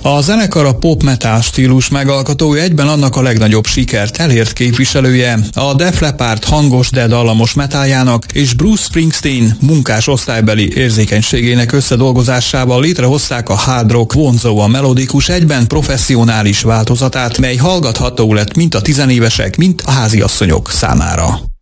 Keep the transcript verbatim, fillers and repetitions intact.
A zenekar a pop-metal stílus megalkotója, egyben annak a legnagyobb sikert elért képviselője. A Def Leppard hangos, de dallamos metáljának és Bruce Springsteen munkás osztálybeli érzékenységének összedolgozásával létrehozták a hard rock vonzóan melodikus, egyben professzionális változatát, mely hallgatható lett mind a tizenévesek, mind a háziasszonyok számára.